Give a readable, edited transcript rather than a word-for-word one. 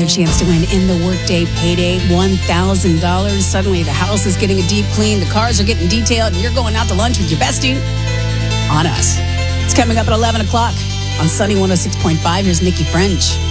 another chance to win in the Workday Payday $1,000. Suddenly the house is getting a deep clean, the cars are getting detailed, and you're going out to lunch with your bestie. On us. It's coming up at 11 o'clock on Sunny 106.5. Here's Nikki French.